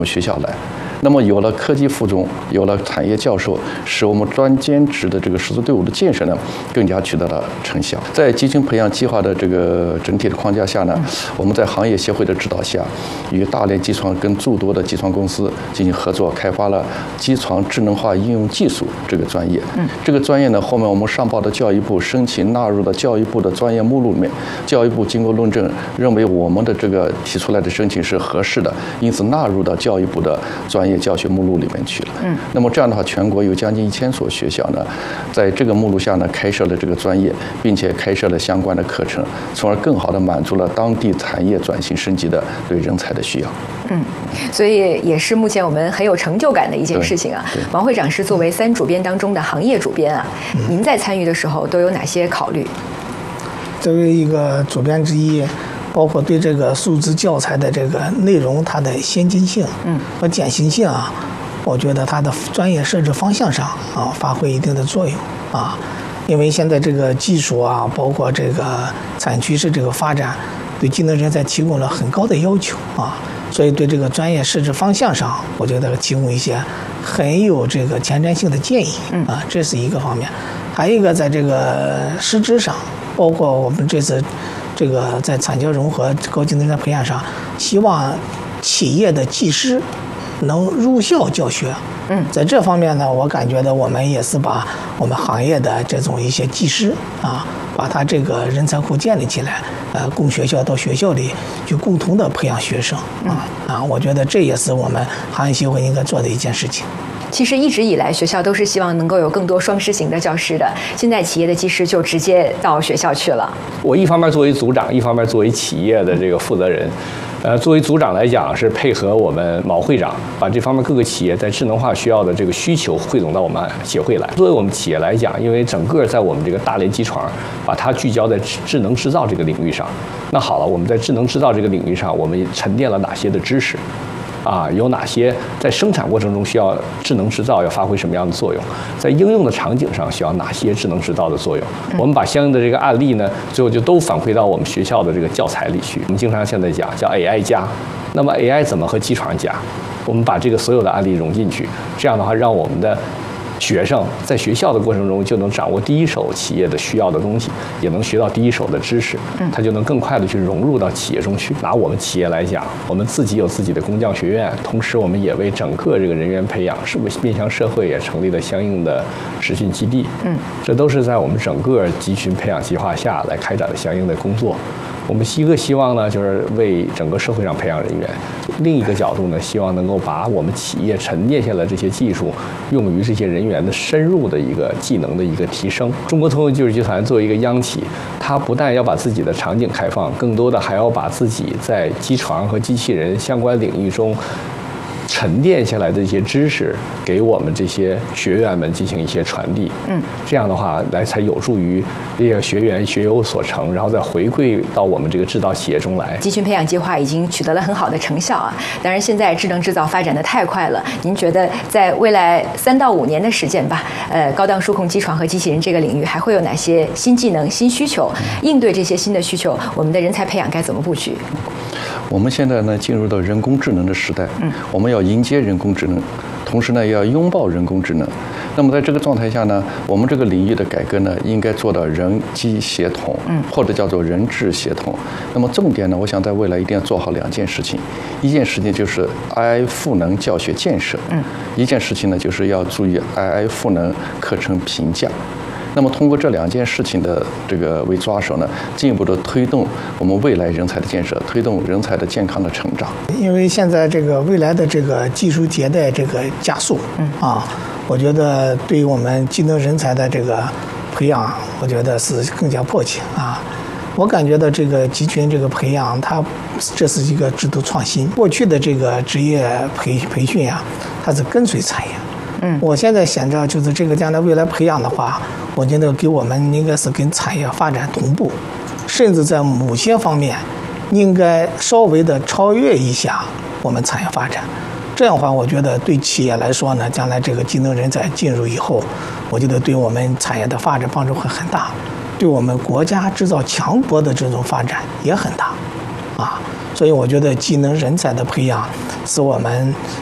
学校来。那么有了科技附中，有了产业教授，使我们专兼职的这个师资队伍的建设呢，更加取得了成效。在集群培养计划的这个整体的框架下呢，我们在行业协会的指导下，与大连机床跟诸多的机床公司进行合作，开发了机床智能化应用技术这个专业。这个专业呢，后面我们上报的教育部申请纳入了教育部的专业目录里面，教育部经过论证，认为我们的这个提出来的申请是合适的，因此纳入到教育部的专业教学目录里面去了。那么这样的话，全国有将近1000所学校呢，在这个目录下呢，开设了这个专业，并且开设了相关的课程，从而更好地满足了当地产业转型升级的对人才的需要。 所以也是目前我们很有成就感的一件事情啊。王会长是作为3主编当中的行业主编啊，您在参与的时候都有哪些考虑？ 作为一个主编之一，包括对这个素质教材的这个内容，它的先进性和简行性啊，我觉得它的专业设置方向上啊，发挥一定的作用啊。因为现在这个技术啊，包括这个产业趋势这个发展，对技能人才提供了很高的要求啊，所以对这个专业设置方向上，我觉得提供一些很有这个前瞻性的建议啊，这是一个方面。还有一个在这个师资上，包括我们这次这个在产教融合高技能人才培养上，希望企业的技师能入校教学。在这方面呢，我感觉到我们也是把我们行业的这种一些技师啊，把他这个人才库建立起来，供学校到学校里去共同的培养学生我觉得这也是我们行业协会应该做的一件事情。 其实一直以来，学校都是希望能够有更多双师型的教师的。现在企业的技师就直接到学校去了。 我一方面作为组长，一方面作为企业的这个负责人。作为组长来讲，是配合我们毛会长，把这方面各个企业在智能化需要的这个需求汇总到我们协会来。作为我们企业来讲，因为整个在我们这个大连机床，把它聚焦在智能制造这个领域上。那好了，我们在智能制造这个领域上，我们沉淀了哪些的知识？有哪些在生产过程中需要智能制造要发挥什么样的作用？在应用的场景上需要哪些智能制造的作用？我们把相应的这个案例呢，最后就都反馈到我们学校的这个教材里去。我们经常现在讲叫 AI 加，那么 AI 怎么和机床加？我们把这个所有的案例融进去，这样的话，让我们的学生在学校的过程中就能掌握第一手企业的需要的东西，也能学到第一手的知识，他就能更快的去融入到企业中去。拿我们企业来讲，我们自己有自己的工匠学院，同时我们也为整个这个人员培养，是不是面向社会也成立了相应的实训基地？这都是在我们整个集群培养计划下来开展的相应的工作。我们一个希望呢，就是为整个社会上培养人员；另一个角度呢，希望能够把我们企业沉淀下来这些技术，用于这些人员的深入的一个技能的一个提升。中国通用技术集团作为一个央企，它不但要把自己的场景开放，更多的还要把自己在机床和机器人相关领域中沉淀下来的一些知识，给我们这些学员们进行一些传递。这样的话，才有助于这些学员学有所成，然后再回馈到我们这个制造企业中来。 集群培养计划已经取得了很好的成效啊！当然，现在智能制造发展的太快了，您觉得在未来3到5年的时间吧，高档数控机床和机器人这个领域还会有哪些新技能、新需求？应对这些新的需求，我们的人才培养该怎么布局？ 我们现在呢进入到人工智能的时代，我们要迎接人工智能，同时呢也要拥抱人工智能。那么在这个状态下呢，我们这个领域的改革呢，应该做到人机协同，或者叫做人智协同。那么重点呢，我想在未来一定要做好2件事情，一件事情就是 AI 赋能教学建设，一件事情呢就是要注意 AI 赋能课程评价。那么通过这2件事情的这个为抓手呢，进一步的推动我们未来人才的建设，推动人才的健康的成长。 因为现在这个未来的这个技术迭代这个加速，我觉得对于我们技能人才的这个培养，我觉得是更加迫切啊。我感觉到这个集群这个培养，这是一个制度创新。过去的这个职业培训呀，它是跟随产业。我现在想着就是这个将来未来培养的话，我觉得给我们应该是跟产业发展同步，甚至在某些方面应该稍微的超越一下我们产业发展。这样的话，我觉得对企业来说呢，将来这个技能人才进入以后，我觉得对我们产业的发展帮助会很大，对我们国家制造强国的这种发展也很大， 所以我觉得技能人才的培养是我们